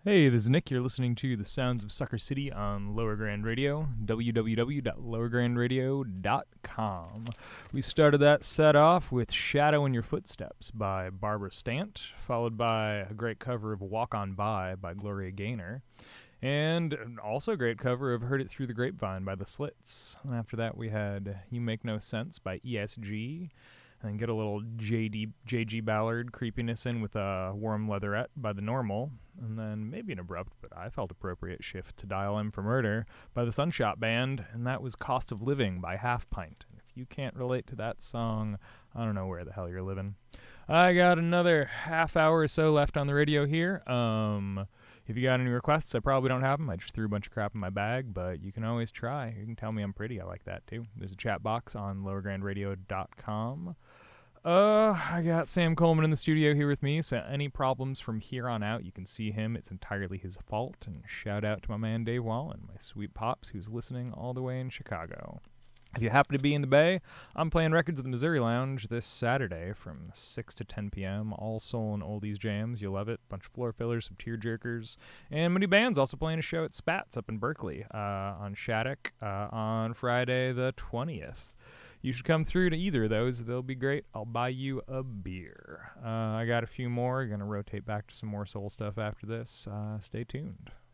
Hey, this is Nick. You're listening to the Sounds of Sucker City on Lower Grand Radio, www.lowergrandradio.com. We started that set off with Shadow in Your Footsteps by Barbara Stant, followed by a great cover of Walk On By Gloria Gaynor, and also a great cover of Heard It Through the Grapevine by The Slits. And after that, we had You Make No Sense by ESG, and get a little J.G. Ballard creepiness in with a Warm Leatherette by The Normal, and then maybe an abrupt, but I felt appropriate shift to Dial M for Murder by the Sunshot Band, and that was Cost of Living by Half Pint. And if you can't relate to that song, I don't know where the hell you're living. I got another half hour or so left on the radio here. If you got any requests, I probably don't have them. I just threw a bunch of crap in my bag, but you can always try. You can tell me I'm pretty. I like that, too. There's a chat box on lowergrandradio.com. I got Sam Coleman in the studio here with me, so any problems from here on out, you can see him. It's entirely his fault. And shout out to my man Dave Wallen, my sweet pops, who's listening all the way in Chicago. If you happen to be in the Bay, I'm playing records at the Missouri Lounge this Saturday from 6 to 10 p.m. All soul and oldies jams. You'll love it. Bunch of floor fillers, some tear jerkers. And my new band's also playing a show at Spats up in Berkeley on Shattuck on Friday the 20th. You should come through to either of those. They'll be great. I'll buy you a beer. I got a few more. Going to rotate back to some more soul stuff after this. Stay tuned.